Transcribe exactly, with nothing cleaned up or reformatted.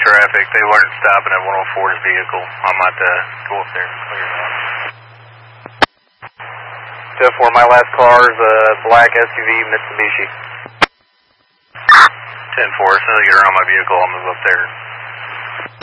traffic. They weren't stopping at one oh four's vehicle. I might uh, go up there and clear it out. ten four, my last car is a black S U V Mitsubishi. ten four, as soon as I get around my vehicle, I'll move up there.